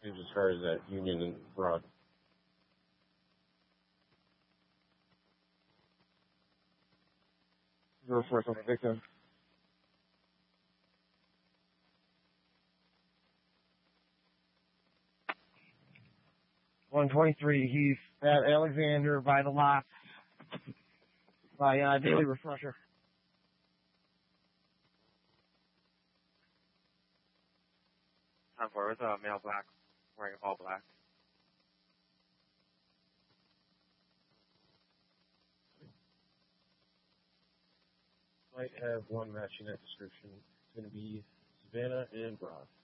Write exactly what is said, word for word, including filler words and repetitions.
detectives as far as that Union and Broad. Zero four, so victim. one twenty-three, he's at Alexander by the lot by uh, Daily Refresher. Time for it, uh, male black, wearing all black. Might have one matching that description. It's going to be Savannah and Broad.